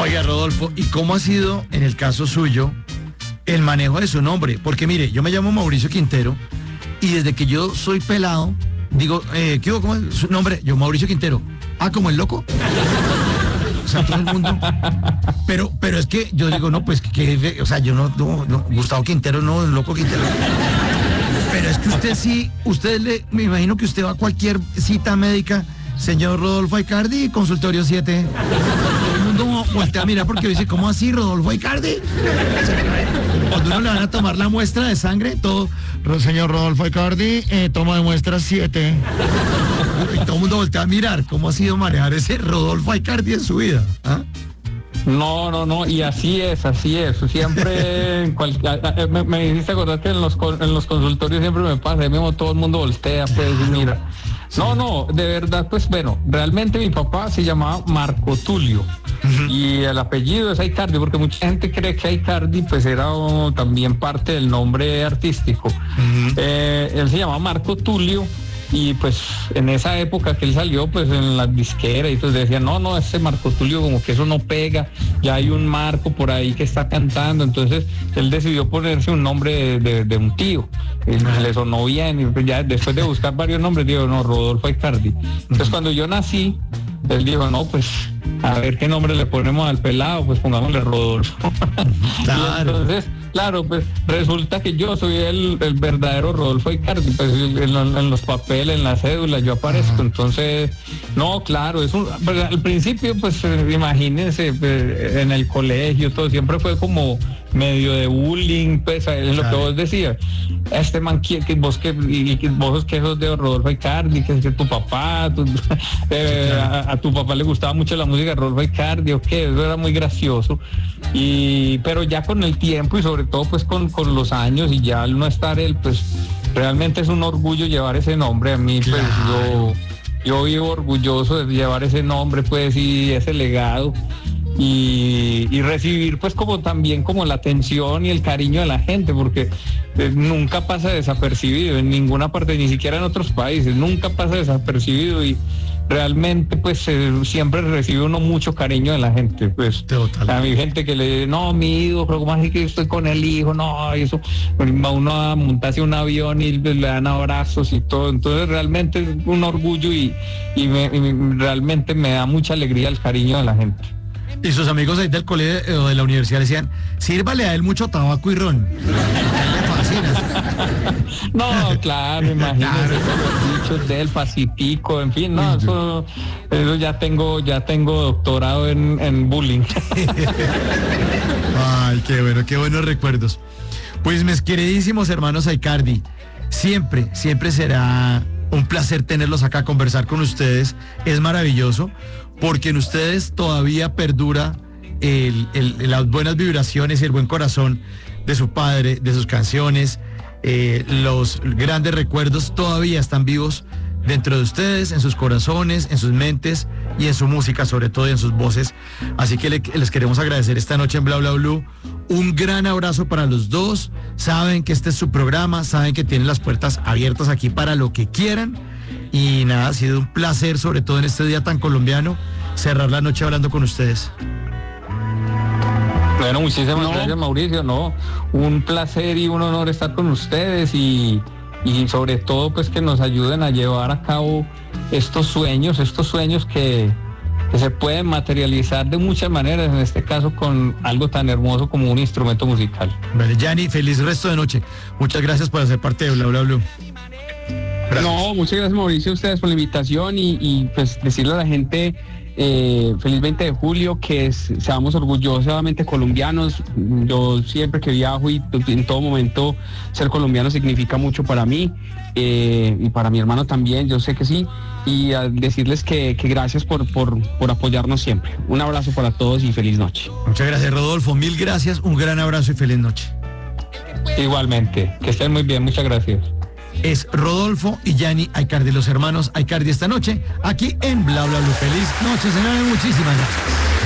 Oiga, Rodolfo, ¿y cómo ha sido en el caso suyo el manejo de su nombre? Porque mire, yo me llamo Mauricio Quintero y desde que yo soy pelado, digo, ¿qué hubo? ¿Cómo es su nombre? Yo, Mauricio Quintero. Ah, ¿como el loco? O sea, todo el mundo. Pero es que yo digo, no, pues que o sea, yo no, Gustavo Quintero, no, el loco Quintero. Pero es que usted sí, me imagino que usted va a cualquier cita médica, señor Rodolfo Aicardi, consultorio 7. Todo el mundo voltea a mirar porque dice, ¿cómo así, Rodolfo Aicardi? Cuando uno le van a tomar la muestra de sangre, todo, señor Rodolfo Aicardi, toma de muestra 7. Y todo el mundo voltea a mirar cómo ha sido manejar ese Rodolfo Aicardi en su vida. ¿Ah? No, y así es. Siempre, me hiciste acordar que en los consultorios siempre me pasa, mismo todo el mundo voltea, pues, y mira. No, de verdad, pues, bueno, realmente mi papá se llamaba Marco Tulio, y el apellido es Aicardi, porque mucha gente cree que Aicardi, pues, era también parte del nombre artístico. Él se llamaba Marco Tulio. Y pues en esa época que él salió, pues en las disqueras y entonces decían, no, ese Marco Tulio como que eso no pega, ya hay un Marco por ahí que está cantando, entonces él decidió ponerse un nombre de un tío, le sonó bien, y pues ya después de buscar varios nombres, dijo, no, Rodolfo Aicardi. Entonces cuando yo nací, él dijo, no, pues a ver qué nombre le ponemos al pelado, pues pongámosle Rodolfo. Claro. Y entonces, claro, pues resulta que yo soy el verdadero Rodolfo Aicardi, pues en los papeles, en la cédula, yo aparezco. Entonces, no, claro, pues, al principio, pues imagínense, pues, en el colegio, todo siempre fue como medio de bullying, pues es lo que vos decías. Este man, vos que sos de Rodolfo Aicardi, que es que tu papá, a tu papá le gustaba mucho la música de Rodolfo Aicardi, o qué, eso era muy gracioso. Pero ya con el tiempo y sobre todo pues con los años y ya al no estar él, pues realmente es un orgullo llevar ese nombre. A mí, pues yo vivo orgulloso de llevar ese nombre, pues, y ese legado. Y recibir pues como también como la atención y el cariño de la gente, porque nunca pasa desapercibido en ninguna parte, ni siquiera en otros países, nunca pasa desapercibido y realmente pues siempre recibe uno mucho cariño de la gente, pues. Totalmente. A mi gente que le dice, no, mi hijo, pero ¿cómo así que estoy con el hijo? No, eso, va uno a montarse un avión y le dan abrazos y todo, entonces realmente es un orgullo y realmente me da mucha alegría el cariño de la gente. Y sus amigos ahí del colegio o de la universidad decían, sírvale a él mucho tabaco y ron. No, claro, imagínese los dichos del Pacífico, en fin, no, eso ya tengo doctorado en bullying. Ay, qué buenos recuerdos. Pues mis queridísimos hermanos Aicardi, siempre será un placer tenerlos acá, conversar con ustedes, es maravilloso, porque en ustedes todavía perdura las buenas vibraciones y el buen corazón de su padre, de sus canciones, los grandes recuerdos todavía están vivos dentro de ustedes, en sus corazones, en sus mentes y en su música, sobre todo y en sus voces. Así que les queremos agradecer esta noche en Bla Bla Blue. Un gran abrazo para los dos. Saben que este es su programa, saben que tienen las puertas abiertas aquí para lo que quieran. Y nada, ha sido un placer, sobre todo en este día tan colombiano, cerrar la noche hablando con ustedes. Bueno, muchísimas gracias, Mauricio. No, un placer y un honor estar con ustedes y sobre todo pues que nos ayuden a llevar a cabo estos sueños que se pueden materializar de muchas maneras, en este caso con algo tan hermoso como un instrumento musical. Vale, Gianni, feliz resto de noche. Muchas gracias por hacer parte de Bla Bla Blue. Gracias. No, muchas gracias, Mauricio, a ustedes por la invitación y pues decirle a la gente feliz 20 de julio, que seamos orgullosamente colombianos. Yo siempre que viajo y en todo momento ser colombiano significa mucho para mí y para mi hermano también, yo sé que sí, y a decirles que gracias por apoyarnos siempre. Un abrazo para todos y feliz noche. Muchas gracias, Rodolfo, mil gracias, un gran abrazo y feliz noche. Igualmente, que estén muy bien, muchas gracias. Es Rodolfo y Gianni Aicardi, los hermanos Aicardi esta noche, aquí en Bla Bla Blue. Feliz noche, señores, muchísimas gracias.